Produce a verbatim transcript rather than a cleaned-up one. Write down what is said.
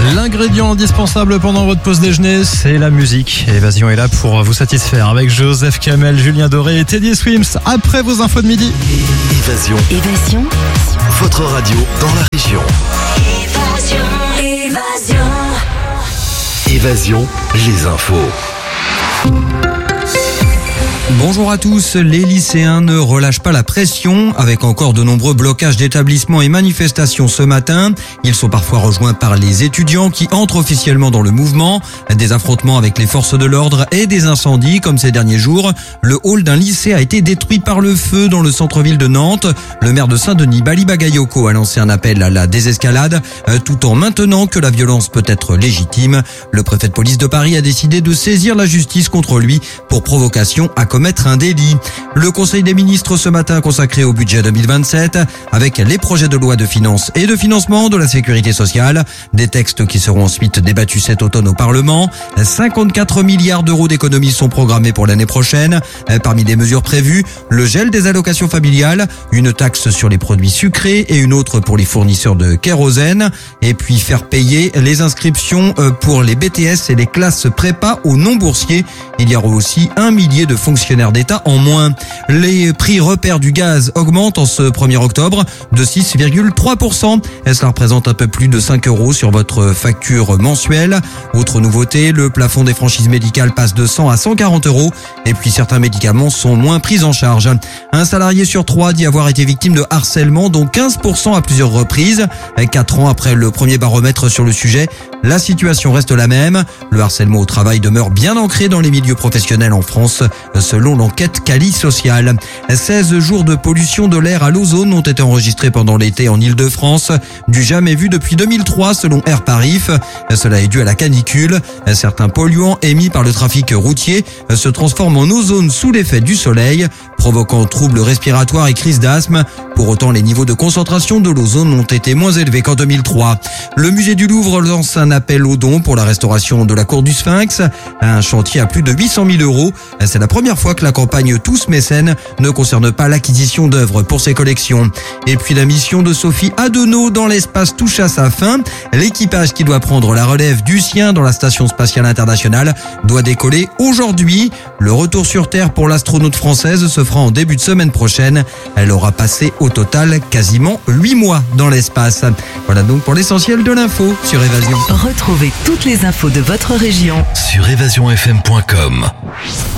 L'ingrédient indispensable pendant votre pause déjeuner, c'est la musique. Évasion est là pour vous satisfaire avec Joseph Kamel, Julien Doré et Teddy Swims. Après vos infos de midi. Évasion. Évasion. Votre radio dans la région. Évasion. Évasion. Évasion, les infos. Bonjour à tous, les lycéens ne relâchent pas la pression avec encore de nombreux blocages d'établissements et manifestations ce matin. Ils sont parfois rejoints par les étudiants qui entrent officiellement dans le mouvement. Des affrontements avec les forces de l'ordre et des incendies comme ces derniers jours. Le hall d'un lycée a été détruit par le feu dans le centre-ville de Nantes. Le maire de Saint-Denis, Bali Bagayoko, a lancé un appel à la désescalade tout en maintenant que la violence peut être légitime. Le préfet de police de Paris a décidé de saisir la justice contre lui pour provocation à commettre un délit. Le Conseil des ministres ce matin consacré au budget deux mille vingt-sept avec les projets de loi de finances et de financement de la sécurité sociale. Des textes qui seront ensuite débattus cet automne au Parlement. cinquante-quatre milliards d'euros d'économies sont programmés pour l'année prochaine. Parmi les mesures prévues, le gel des allocations familiales, une taxe sur les produits sucrés et une autre pour les fournisseurs de kérosène. Et puis faire payer les inscriptions pour les B T S et les classes prépa aux non-boursiers. Il y aura aussi un millier de fonctionnaires d'État en moins. Les prix repères du gaz augmentent en ce premier octobre de six virgule trois pour cent. Cela représente un peu plus de cinq euros sur votre facture mensuelle. Autre nouveauté, le plafond des franchises médicales passe de cent à cent quarante euros. Et puis certains médicaments sont moins pris en charge. Un salarié sur trois dit avoir été victime de harcèlement, dont quinze pour cent à plusieurs reprises. Quatre ans après le premier baromètre sur le sujet, la situation reste la même. Le harcèlement au travail demeure bien ancré dans les milieux professionnels en France, selon l'enquête Cali Social. seize jours de pollution de l'air à l'ozone ont été enregistrés pendant l'été en Ile-de-France, du jamais vu depuis deux mille trois selon Air Paris. Cela est dû à la canicule. Certains polluants émis par le trafic routier se transforment en ozone sous l'effet du soleil, provoquant troubles respiratoires et crises d'asthme. Pour autant, les niveaux de concentration de l'ozone ont été moins élevés qu'en deux mille trois. Le musée du Louvre lance un appel aux dons pour la restauration de la cour du Sphinx, un chantier à plus de huit cent mille euros. C'est la première fois que la campagne Tous Mécènes ne concerne pas l'acquisition d'œuvres pour ses collections. Et puis la mission de Sophie Adenau dans l'espace touche à sa fin. L'équipage qui doit prendre la relève du sien dans la station spatiale internationale doit décoller aujourd'hui. Le retour sur Terre pour l'astronaute française se fera en début de semaine prochaine. Elle aura passé au total quasiment huit mois dans l'espace. Voilà donc pour l'essentiel de l'info sur Évasion. Retrouvez toutes les infos de votre région sur évasion f m point com.